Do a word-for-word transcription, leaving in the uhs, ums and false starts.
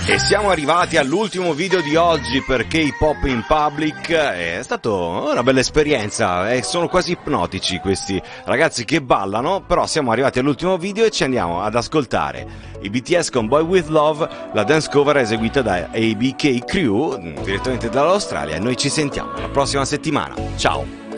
E siamo arrivati all'ultimo video di oggi per K-Pop in Public. È stata una bella esperienza e sono quasi ipnotici questi ragazzi che ballano, però siamo arrivati all'ultimo video e ci andiamo ad ascoltare i B T S con Boy With Love, la dance cover eseguita da A B K Crew direttamente dall'Australia, e noi ci sentiamo la prossima settimana. Ciao!